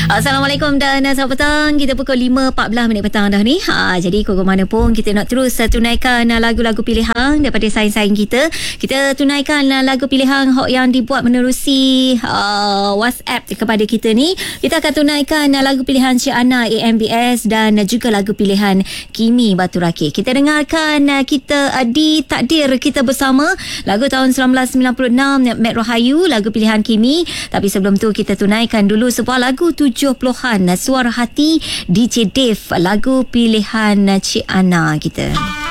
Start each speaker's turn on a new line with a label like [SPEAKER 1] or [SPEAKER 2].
[SPEAKER 1] Assalamualaikum dan selamat petang. Kita pukul 5.14 minit petang dah ni. Jadi ke mana pun kita nak terus tunaikan lagu-lagu pilihan daripada saing-saing kita. Kita tunaikan lagu pilihan yang dibuat menerusi WhatsApp kepada kita ni. Kita akan tunaikan lagu pilihan Cik Ana AMBS dan juga lagu pilihan Kimi Batu Rakit. Kita dengarkan kita ditakdir kita bersama lagu tahun 1996 Mat Rohayu, lagu pilihan Kimi. Tapi sebelum tu kita tunaikan dulu sebuah lagu 70-an Suara Hati DJ Dave, lagu pilihan Cik Ana kita.